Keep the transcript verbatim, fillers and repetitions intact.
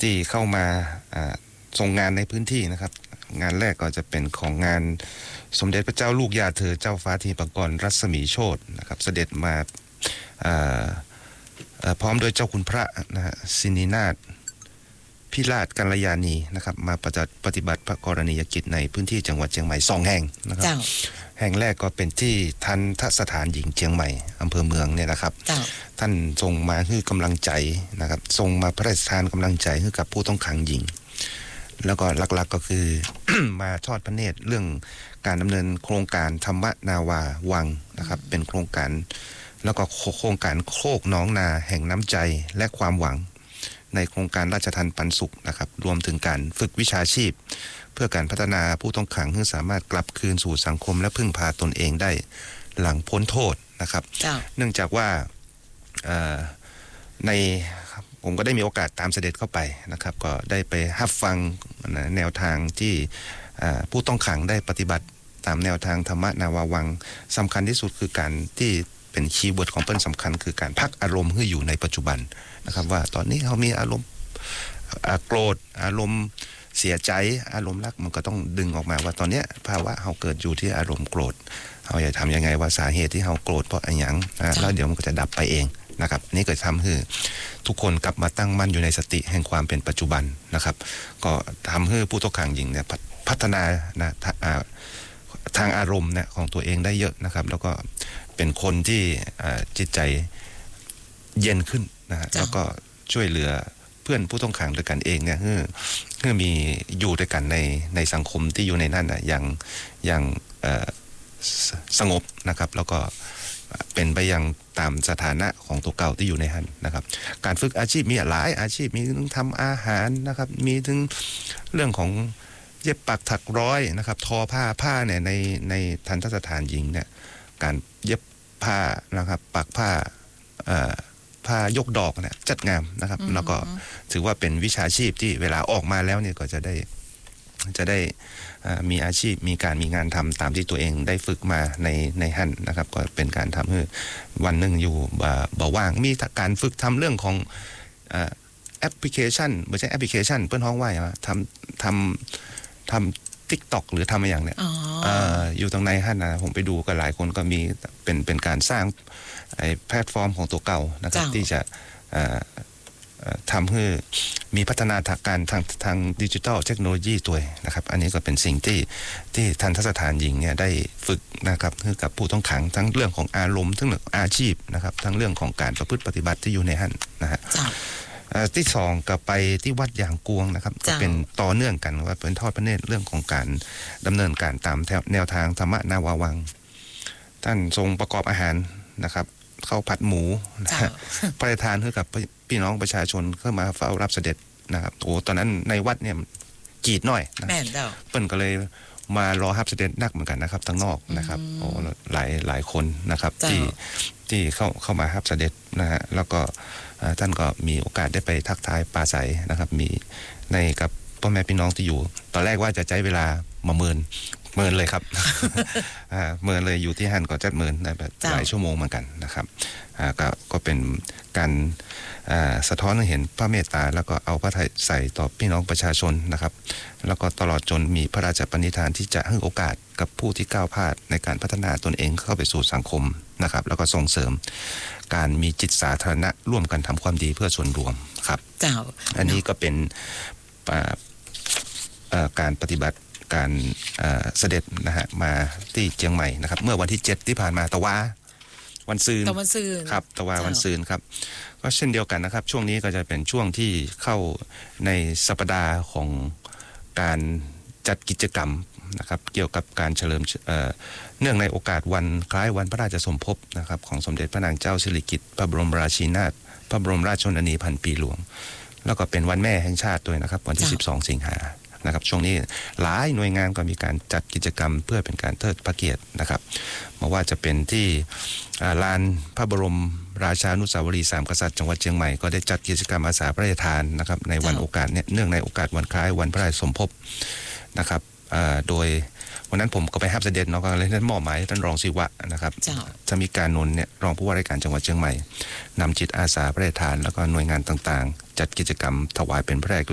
ที่เข้ามาทรงงานในพื้นที่นะครับงานแรกก็จะเป็นของงานสมเด็จพระเจ้าลูกยาเธอเจ้าฟ้าทีปกรณ์รัศมีโชตินะครับเสด็จมาพร้อมโดยเจ้าคุณพระนะฮะสินีนาถพิราชกัลยาณีนะครับมาปฏิบัติพระกรณียกิจในพื้นที่จังหวัดเชียงใหม่สองแห่งนะครับแห่งแรกก็เป็นที่ทันทสถานหญิงเชียงใหม่อำเภอเมืองเนี่ยนะครับท่านทรงมาให้กำลังใจนะครับทรงมาพระราชทานกำลังใจให้กับผู้ต้องขังหญิงแล้วก็หลักๆก็คือ มาทอดพระเนตรเรื่องการดำเนินโครงการธรรมนาวาวังนะครับเป็นโครงการแล้วก็โครงการโคกน้องนาแห่งน้ำใจและความหวังในโครงการราชทัณฑ์ปันสุขนะครับรวมถึงการฝึกวิชาชีพเพื่อการพัฒนาผู้ต้องขังให้สามารถกลับคืนสู่สังคมและพึ่งพาตนเองได้หลังพ้นโทษนะครับเนื่องจากว่าในผมก็ได้มีโอกาสตามเสด็จเข้าไปนะครับก็ได้ไปรับฟังแนวทางที่ผู้ต้องขังได้ปฏิบัติตามแนวทางธรรมนาวาวังสำคัญที่สุดคือการที่เป็นคีย์เวิร์ดของเปิ้ลสำคัญคือการพักอารมณ์ให้อยู่ในปัจจุบันนะครับว่าตอนนี้เขามีอารมณ์โกรธอารมณ์เสียใจอารมณ์รักมันก็ต้องดึงออกมาว่าตอนนี้ภาวะเขาเกิดอยู่ที่อารมณ์โกรธเขาจะทำยังไงว่าสาเหตุที่เขาโกรธเพราะอะไรอย่างนะแล้วเดี๋ยวมันก็จะดับไปเองนะครับนี่ก็ทำให้ทุกคนกลับมาตั้งมั่นอยู่ในสติแห่งความเป็นปัจจุบันนะครับก็ทำให้ผู้ต้องขังหญิงเนี่ยพัฒนานะทางอารมณ์เนี่ยของตัวเองได้เยอะนะครับแล้วก็เป็นคนที่จิตใจเย็นขึ้นนะฮะแล้วก็ช่วยเหลือเพื่อนผู้ต้องขังด้วยกันเองเนี่ยเพื่อเพื่อมีอยู่ด้วยกันในในสังคมที่อยู่ในนั้นนะอย่างอย่างสงบนะครับแล้วก็เป็นไปอย่างตามสถานะของตัวเก่าที่อยู่ในนั้นนะครับการฝึกอาชีพมีหลายอาชีพมีทั้งทำอาหารนะครับมีถึงเรื่องของเย็บปักถักร้อยนะครับทอผ้าผ้าเนี่ยในในทัณฑสถานหญิงเนี่ยการเย็บผ้านะครับปักผ้าผ้ายกดอกเนี่ยจัดงามนะครับแล้วก็ถือว่าเป็นวิชาชีพที่เวลาออกมาแล้วเนี่ยก็จะได้จะได้มีอาชีพมีการมีงานทำตามที่ตัวเองได้ฝึกมาในในหั่นนะครับก็เป็นการทำให้วันหนึ่งอยู่บ่ว่างมีการฝึกทำเรื่องของแอปพลิเคชันไม่ใช่แอปพลิเคชันเปิ้นฮ้องว่าทำทำทำทิกตอกหรือทำอะไรอย่างเนี้ย อ, อยู่ตรงในหั่นนะผมไปดูก็หลายคนก็มีเป็นเป็นการสร้างไอ้แพลตฟอร์มของตัวเก่านะครับที่จะทำให้มีพัฒนาทางการทางทางดิจิทัลเทคโนโลยีตัวนะครับอันนี้ก็เป็นสิ่งที่ที่ทัณฑสถานหญิงเนี่ยได้ฝึกนะครับให้กับผู้ต้องขังทั้งเรื่องของอารมณ์ทั้งเรื่องอาชีพนะครับทั้งเรื่องของการประพฤติปฏิบัติที่อยู่ในหั่นนะฮะที่สองก็ไปที่วัดยางกวงนะครับก็เป็นต่อเนื่องกันว่าเป็นทอดพระเนตรเรื่องของการดำเนินการตามแนวทางธรรมนาวาวังท่านทรงประกอบอาหารนะครับข้าวผัดหมูนะฮะพระราชทานให้กับพี่น้องประชาชนเข้ามาเฝ้ารับเสด็จนะครับโอ้ตอนนั้นในวัดเนี่ยกีดหน่อยนะเปิ้นก็เลยมารอรับเสด็จนักเหมือนกันนะครับทั้งนอกนะครับโอ้หลายหลายคนนะครับที่ที่เข้าเข้ามารับเสด็จนะฮะแล้วก็ท่านก็มีโอกาสได้ไปทักทายปราศัยนะครับมีในกับพ่อแม่พี่น้องที่อยู่ตอนแรกว่าจะใช้เวลามาเมินเมินเลยครับเมินเลยอยู่ที่หั่นก็จัดเมินได้แบบหลายชั่วโมงเหมือนกันนะครับก็ก็เป็นการสะท้อนให้เห็นพระเมตตาแล้วก็เอาพระทัยใส่ต่อพี่น้องประชาชนนะครับแล้วก็ตลอดจนมีพระราชปณิธานที่จะให้โอกาสกับผู้ที่ก้าวพลาดในการพัฒนาตนเองเข้าไปสู่สังคมนะครับแล้วก็ส่งเสริมการมีจิตสาธารณะร่วมกันทำความดีเพื่อส่วนรวมครับอันนี้ก็เป็นการปฏิบัติการเสด็จนะฮะมาที่เชียงใหม่นะครับเมื่อวันที่เจ็ดที่ผ่านมาตะวาวันซืนตะวันซืนครับตะวาวันซืนครับก็เช่นเดียวกันนะครับช่วงนี้ก็จะเป็นช่วงที่เข้าในสัปดาห์ของการจัดกิจกรรมนะครับเกี่ยวกับการเฉลิมเนื่องในโอกาสวันคล้ายวันพระราชสมภพนะครับของสมเด็จพระนางเจ้าสิริกิติ์พระบรมราชินีนาถพระบรมราชชนนีพันปีหลวงแล้วก็เป็นวันแม่แห่งชาติด้วยนะครับวันที่สิบสองสิงหานะครับช่วงนี้หลายหน่วยงานก็มีการจัดกิจกรรมเพื่อเป็นการเทิดพระเกียรตินะครับไม่ว่าจะเป็นที่ลานพระบรมราชานุสาวรีย์สามกษัตริย์จังหวัดเชียงใหม่ก็ได้จัดกิจกรรมอาสาพระราชทานนะครับในวันโอกาสเนี่ยเนื่องในโอกาสวันคล้ายวันพระราชสมภพนะครับโดยวันนั้นผมก็ไปรับเสด็จเนาะก็เลยท่านมอบหมายท่านรองศิวะนะครับจะมีการนนท์เนี่ยรองผู้ว่าราชการจังหวัดเชียงใหม่นำจิตอาสาพระราชทานแล้วก็หน่วยงานต่างๆจัดกิจกรรมถวายเป็นพระราช